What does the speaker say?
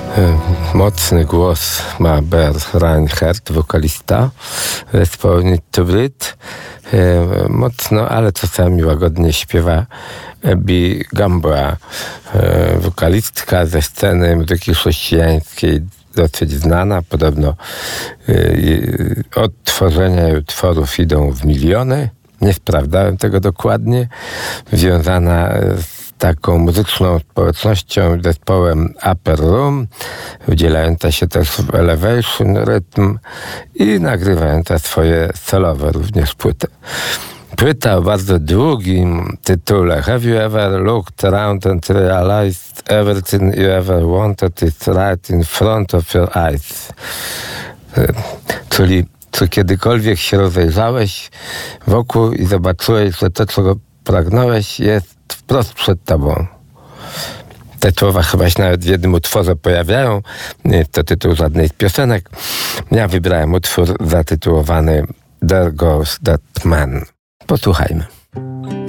Mocny głos ma Bert Reinhardt, wokalista zespołu Need to Breathe. Mocno, ale czasami łagodnie śpiewa Abby Gambra, wokalistka ze sceny muzyki chrześcijańskiej, dosyć znana. Podobno odtworzenia jej utworów idą w miliony. Nie sprawdzałem tego dokładnie. Związana z taką muzyczną społecznością, zespołem Upper Room, udzielająca się też w Elevation Rhythm i nagrywająca swoje solowe również płyty. Płyta o bardzo długim tytule Have you ever looked around and realized everything you ever wanted is right in front of your eyes? Czyli czy kiedykolwiek się rozejrzałeś wokół i zobaczyłeś, że to, czego pragnąłeś, jest wprost przed tobą. Te słowa chyba się nawet w jednym utworze pojawiają. Nie jest to tytuł żadnej z piosenek. Ja wybrałem utwór zatytułowany There Goes That Man. Posłuchajmy.